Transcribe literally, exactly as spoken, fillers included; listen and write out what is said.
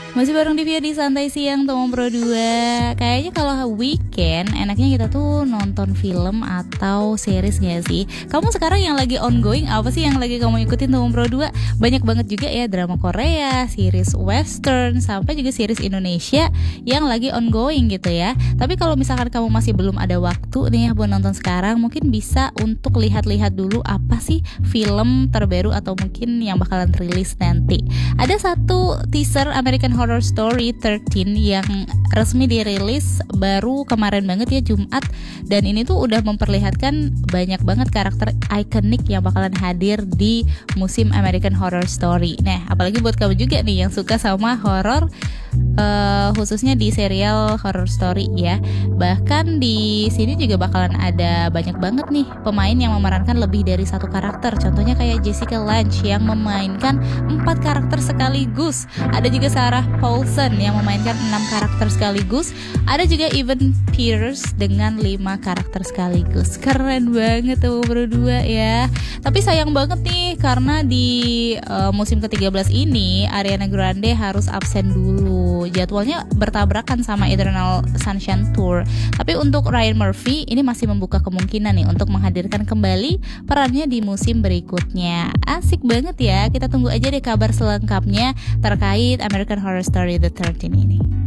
Masih bareng Divya di Santai Siang Tomong Pro dua. Kayaknya kalau weekend enaknya kita tuh nonton film atau series gak sih? Kamu sekarang yang lagi ongoing apa sih yang lagi kamu ikutin Tomong Pro dua? Banyak banget juga ya drama Korea, series western, sampai juga series Indonesia yang lagi ongoing gitu ya. Tapi kalau misalkan kamu masih belum ada waktu nih ya buat nonton sekarang, mungkin bisa untuk lihat-lihat dulu apa sih film terbaru atau mungkin yang bakalan rilis nanti. Ada satu teaser American Horror Story thirteen yang resmi dirilis baru kemarin banget ya, Jumat. Dan ini tuh udah memperlihatkan banyak banget karakter ikonik yang bakalan hadir di musim American Horror Story. Nah, apalagi buat kamu juga nih yang suka sama horor, uh, khususnya di serial Horror Story ya. Bahkan di sini juga bakalan ada banyak banget nih pemain yang memerankan lebih dari satu karakter. Contohnya kayak Jessica Lange yang memainkan empat karakter sekaligus. Ada juga Sarah Paulson yang memainkan enam karakter sekaligus. Ada juga Evan Peters dengan lima karakter sekaligus. Keren banget tuh berdua ya. Tapi sayang banget nih karena di uh, musim ke tiga belas ini Ariana Grande harus absen dulu. Jadwalnya bertabrakan sama Eternal Sunshine Tour. Tapi untuk Ryan Murphy ini masih membuka kemungkinan nih untuk menghadirkan kembali perannya di musim berikutnya. Asik banget ya. Kita tunggu aja deh kabar selengkapnya terkait American Horror Story the thirteen ini.